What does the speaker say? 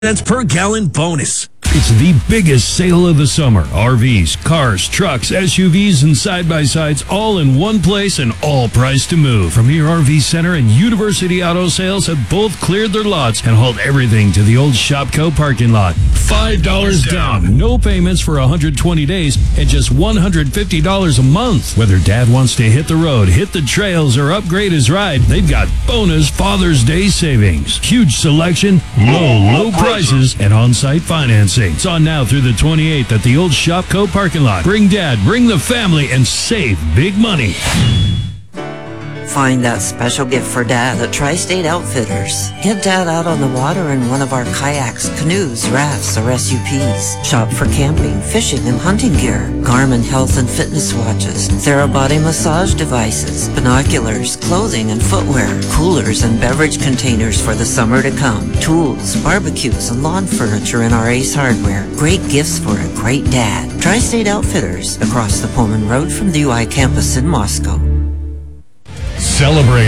cents per gallon bonus. It's the biggest sale of the summer. RVs, cars, trucks, SUVs, and side-by-sides all in one place and all priced to move. Premier RV Center and University Auto Sales have both cleared their lots and hauled everything to the old Shopco parking lot. $5 down, no payments for 120 days, and just $150 a month. Whether Dad wants to hit the road, hit the trails, or upgrade his ride, they've got bonus Father's Day savings. Huge selection, low prices, and on-site financing. It's on now through the 28th at the old Shopco parking lot. Bring Dad, bring the family, and save big money. Find that special gift for Dad at Tri-State Outfitters. Get Dad out on the water in one of our kayaks, canoes, rafts, or SUPs. Shop for camping, fishing, and hunting gear. Garmin health and fitness watches. Therabody massage devices. Binoculars, clothing and footwear. Coolers and beverage containers for the summer to come. Tools, barbecues, and lawn furniture in our Ace Hardware. Great gifts for a great dad. Tri-State Outfitters, across the Pullman Road from the UI campus in Moscow. Celebrate